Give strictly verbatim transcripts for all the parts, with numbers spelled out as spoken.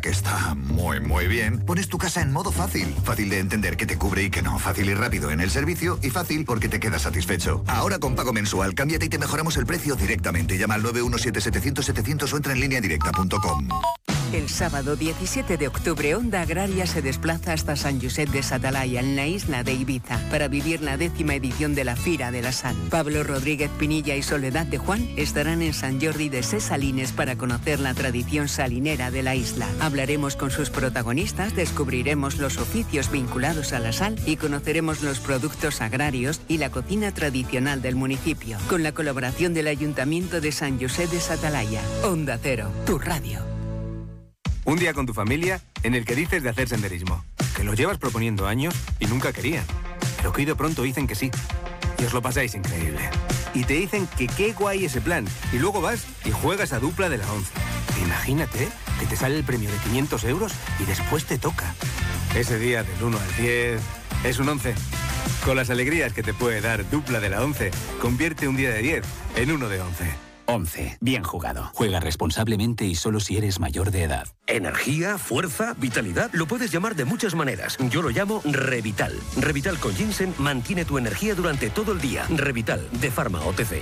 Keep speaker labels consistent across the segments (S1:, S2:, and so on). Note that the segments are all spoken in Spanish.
S1: que está muy, muy bien, pones tu casa en modo fácil. Fácil de entender que te cubre y que no. Fácil y rápido en el servicio y fácil porque te quedas satisfecho. Ahora con pago mensual, cámbiate y te mejoramos el precio directamente. Llama al nueve uno siete setecientos setecientos o entra en línea directa punto com.
S2: El sábado diecisiete de octubre, Onda Agraria se desplaza hasta San Josep de Satalaya, en la isla de Ibiza, para vivir la décima edición de la Fira de la Sal. Pablo Rodríguez Pinilla y Soledad de Juan estarán en Sant Jordi de Ses Salines para conocer la tradición salinera de la isla. Hablaremos con sus protagonistas, descubriremos los oficios vinculados a la sal y conoceremos los productos agrarios y la cocina tradicional del municipio, con la colaboración del Ayuntamiento de San Josep de Satalaya. Onda Cero, tu radio.
S3: Un día con tu familia en el que dices de hacer senderismo, que lo llevas proponiendo años y nunca querían, pero que hoy de pronto dicen que sí, y os lo pasáis increíble. Y te dicen que qué guay ese plan, y luego vas y juegas a dupla de la once. Imagínate que te sale el premio de quinientos euros y después te toca. Ese día del uno al diez es un once. Con las alegrías que te puede dar dupla de la once, convierte un día de diez en uno de once.
S4: once. Bien jugado. Juega responsablemente y solo si eres mayor de edad.
S5: Energía, fuerza, vitalidad, lo puedes llamar de muchas maneras. Yo lo llamo Revital. Revital con ginseng mantiene tu energía durante todo el día. Revital, de Pharma O T C.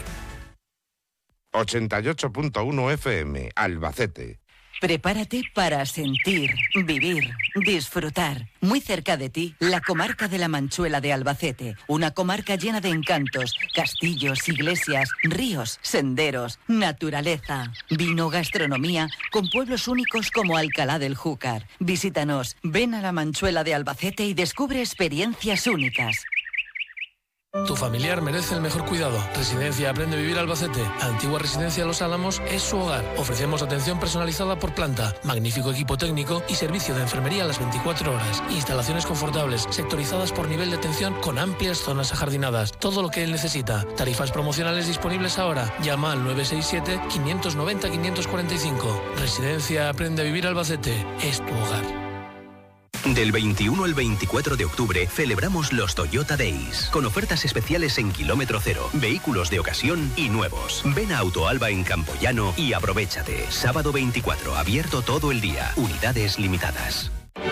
S6: ochenta y ocho punto uno F M, Albacete.
S7: Prepárate para sentir, vivir, disfrutar. Muy cerca de ti, la comarca de la Manchuela de Albacete. Una comarca llena de encantos, castillos, iglesias, ríos, senderos, naturaleza, vino, gastronomía, con pueblos únicos como Alcalá del Júcar. Visítanos, ven a la Manchuela de Albacete y descubre experiencias únicas.
S8: Tu familiar merece el mejor cuidado. Residencia Aprende a Vivir Albacete. Antigua Residencia Los Álamos es su hogar. Ofrecemos atención personalizada por planta, magnífico equipo técnico y servicio de enfermería a las veinticuatro horas. Instalaciones confortables, sectorizadas por nivel de atención con amplias zonas ajardinadas. Todo lo que él necesita. Tarifas promocionales disponibles ahora. Llama al nueve seis siete, quinientos noventa, quinientos cuarenta y cinco. Residencia Aprende a Vivir Albacete es tu hogar.
S9: Del veintiuno al veinticuatro de octubre celebramos los Toyota Days, con ofertas especiales en kilómetro cero, vehículos de ocasión y nuevos. Ven a Autoalba en Campoyano y aprovéchate. Sábado veinticuatro, abierto todo el día, unidades limitadas.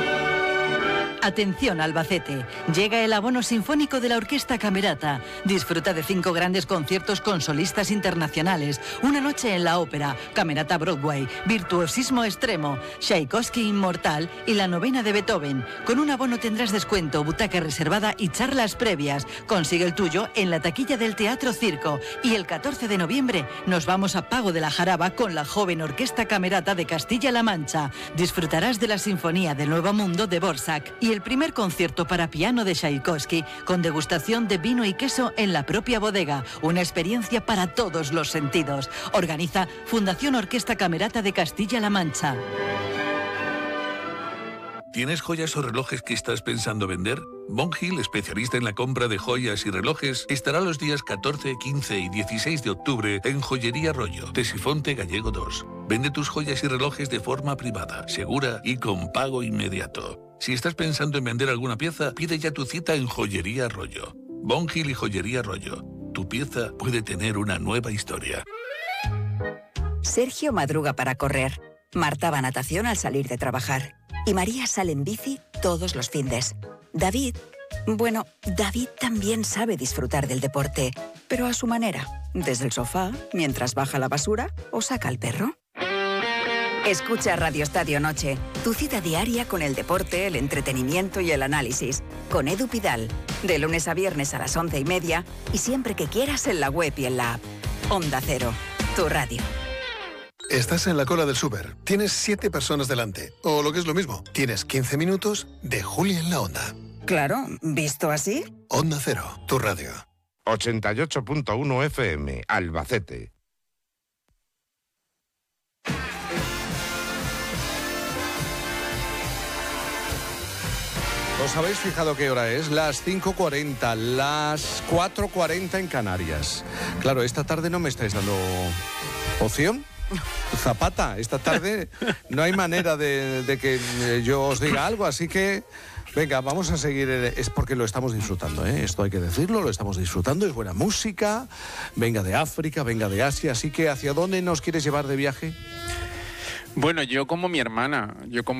S7: Atención Albacete, llega el abono sinfónico de la Orquesta Camerata. Disfruta de cinco grandes conciertos con solistas internacionales, una noche en la ópera, Camerata Broadway, Virtuosismo Extremo, Tchaikovsky Inmortal y la novena de Beethoven. Con un abono tendrás descuento, butaca reservada y charlas previas. Consigue el tuyo en la taquilla del Teatro Circo. Y el catorce de noviembre nos vamos a Pago de la Jaraba con la joven Orquesta Camerata de Castilla-La Mancha. Disfrutarás de la Sinfonía del Nuevo Mundo de Dvořák y el primer concierto para piano de Tchaikovsky, con degustación de vino y queso en la propia bodega. Una experiencia para todos los sentidos. Organiza Fundación Orquesta Camerata de Castilla-La Mancha.
S10: ¿Tienes joyas o relojes que estás pensando vender? Von Hill, especialista en la compra de joyas y relojes, estará los días catorce, quince y dieciséis de octubre en Joyería Rollo, Tesifonte Gallego dos. Vende tus joyas y relojes de forma privada, segura y con pago inmediato. Si estás pensando en vender alguna pieza, pide ya tu cita en Joyería Rollo. Von Hill y Joyería Rollo. Tu pieza puede tener una nueva historia.
S11: Sergio madruga para correr. Marta va a natación al salir de trabajar. Y María sale en bici todos los findes. David, bueno, David también sabe disfrutar del deporte, pero a su manera. Desde el sofá, mientras baja la basura o saca al perro. Escucha Radio Estadio Noche, tu cita diaria con el deporte, el entretenimiento y el análisis. Con Edu Pidal, de lunes a viernes a las once y media y siempre que quieras en la web y en la app. Onda Cero, tu radio.
S12: Estás en la cola del súper, tienes siete personas delante, o lo que es lo mismo, tienes quince minutos de Julia en la Onda.
S11: Claro, ¿visto así?
S12: Onda Cero, tu radio.
S6: ochenta y ocho punto uno F M, Albacete.
S13: ¿Os habéis fijado qué hora es? Las cinco cuarenta, las cuatro cuarenta en Canarias. Claro, esta tarde no me estáis dando opción. Zapata, esta tarde no hay manera de, de que yo os diga algo, así que venga, vamos a seguir. Es porque lo estamos disfrutando, ¿eh? Esto hay que decirlo, lo estamos disfrutando, es buena música, venga de África, venga de Asia, así que ¿hacia dónde nos quieres llevar de viaje?
S14: Bueno, yo como mi hermana, yo como